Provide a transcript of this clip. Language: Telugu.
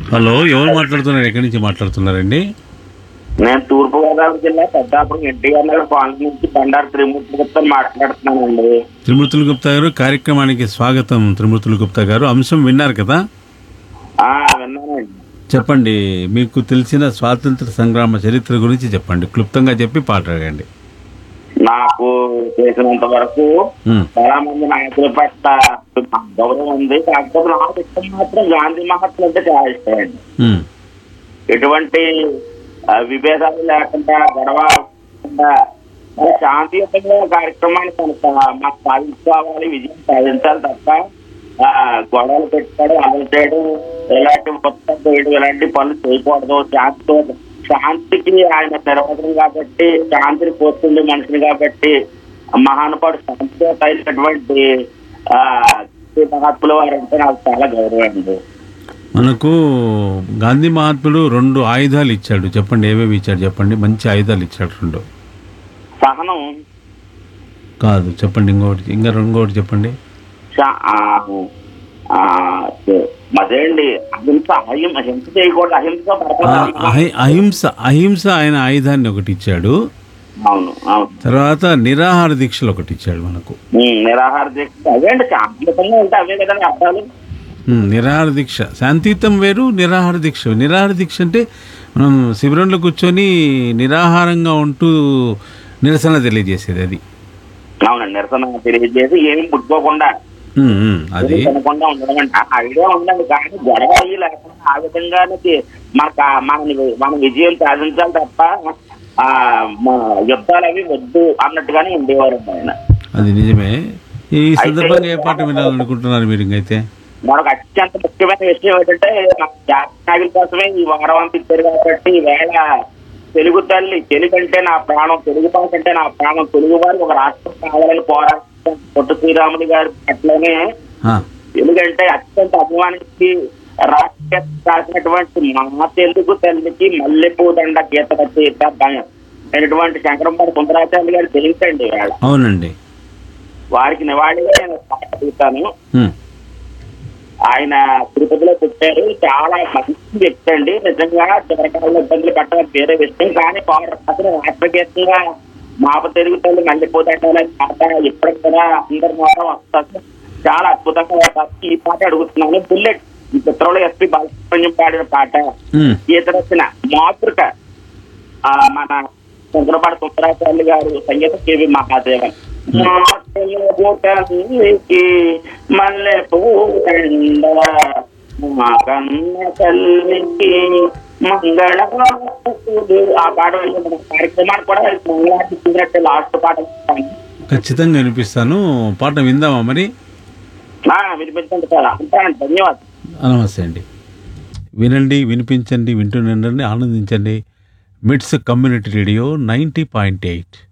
హలో, ఎవరు మాట్లాడుతున్నారు? ఎక్కడి నుంచి మాట్లాడుతున్నారండి? నేను తూర్పుగోదావరి జిల్లా పెద్దాపురం ఎన్టీఆర్ నగర్ కాలనీ నుంచి బండారు త్రిమూర్తి గుప్తా మాట్లాడుతున్నానండి. త్రిమూర్తులు గుప్తా గారు, కార్యక్రమానికి స్వాగతం. త్రిమూర్తులు గుప్తా గారు, అంశం విన్నారు కదా? విన్నానండి. చెప్పండి, మీకు తెలిసిన స్వాతంత్ర సంగ్రామ చరిత్ర గురించి చెప్పండి. క్లుప్తంగా చెప్పి పాట అడగండి. నాకు చేసినంత వరకు చాలా మంది నాయకుల పట్ల గౌరవం ఉంది. కాకపోతే నాకు ఇష్టం మాత్రం గాంధీ మహాత్ములు అంటే చాలా ఇష్టం అండి. ఎటువంటి విభేదాలు లేకుండా, గొడవ లేకుండా శాంతియుతంగా కార్యక్రమాన్ని మనకు సాధించుకోవాలి, విజయం సాధించాలి తప్ప గొడవలు పెట్టుకోవడం, అమలు చేయడం, ఇలాంటి మొత్తం చేయడం, ఇలాంటి పనులు చేయకూడదు. శాంతికి ఆయన నిర్వహణ కాబట్టి, శాంతిని కోరుతుండే మనిషిని కాబట్టి, మహానుభావుడు శాంతితో అయినటువంటి మహాత్ముల వారు అంటే నాకు చాలా గౌరవం అండి. మనకు గాంధీ మహాత్ముడు 2 ఆయుధాలు ఇచ్చాడు. చెప్పండి, ఏవేవి ఇచ్చాడు? చెప్పండి, మంచి ఆయుధాలు ఇచ్చాడు. 2 సహనం కాదు, చెప్పండి. ఇంకోటి చెప్పండి. అదే అండి, అహింస చేయకూడదు. అహింస ఆయన ఆయుధాన్ని ఒకటి ఇచ్చాడు. అవును అవును. తర్వాత నిరాహార దీక్షలు ఒకటి ఇచ్చాడు మనకు. నిరాహార దీక్ష అదే అండి, శాంతియుతంగా ఉంటే అవే కదండి అర్థాలు. నిరాహార దీక్ష, శాంతియుతం వేరు, నిరాహార దీక్ష. నిరాహార దీక్ష అంటే మనం శిబిరంలో కూర్చొని నిరాహారంగా ఉంటూ నిరసన తెలియజేసేది అది. అవునండి, నిరసన తెలియజేసి ఏమి ముట్టుకోకుండా అది తినకుండా ఉండడం అంటే ఐడియా ఉందండి. కానీ గొడవ లేకుండా ఆ విధంగానే మన విజయం సాధించాలి తప్ప యుద్ధాలు అవి వద్దు అన్నట్టుగానే ఉండేవారు ఆయన. అది నిజమే. ఈ సందర్భంగా ఏ పాట వినాలనుకుంటున్నారు మీరు? ఇంకైతే మరొక అత్యంత ముఖ్యమైన విషయం ఏంటంటే, జాతీయ నాయకుల కోసమే ఈ వారం అంతా ఇచ్చారు కాబట్టి ఈవేళ తెలుగు తల్లి, తెలుగు అంటే నా ప్రాణం, తెలుగు భాష అంటే నా ప్రాణం, తెలుగు వారికి ఒక రాష్ట్రం కావాలని పోరాటం పొట్టు శ్రీరాములు గారి అట్లనే తెలుగు అంటే అత్యంత అభిమానికి రాష్ట్ర రాసినటువంటి మా తెలుగు తల్లికి మల్లెపూ దండ గీత అయినటువంటి శంకరంపాటి సుందరాచార్య గారు తెలుసండి. అవునండి, వారికి నివాళిగా నేను అడుగుతాను. ఆయన తిరుపతిలో పుట్టారు. చాలా మంచి వ్యక్తి అండి. నిజంగా చివరికాలంలో ఇబ్బందులు పట్టడం వేరే విషయం. కానీ అసలు రాష్ట్రగీతంగా మాప తెలుగు తల్లి మళ్ళీపోతాడనే పాట ఇప్పటికి కూడా అందరి మాత్రం వస్తుంది. చాలా అద్భుతంగా ఈ పాట అడుగుతున్నాను. బుల్లెట్ ఈ చిత్రంలో ఎస్పీ బాలసుబ్రహ్మణ్యం పాడిన పాట. గీత రచన మాతృక మన చంద్రపాటి సుందరాచార్య గారు, సంగీతం కేవి మహాదేవన్. మల్లె పూదండ మా కన్న తల్లికి మంగళ. ఆ పాట కార్యక్రమాన్ని కూడా మంగళార్తి లాస్ట్ పాట ఖచ్చితంగా వినిపిస్తాను. పాట విందామా మరి? వినిపించండి సార్. ఉంటానండి, ధన్యవాదాలు. నమస్తే అండి. వినండి, వినిపించండి, వింటూనండి, ఆనందించండి. మిట్స్ కమ్యూనిటీ రేడియో 90.8.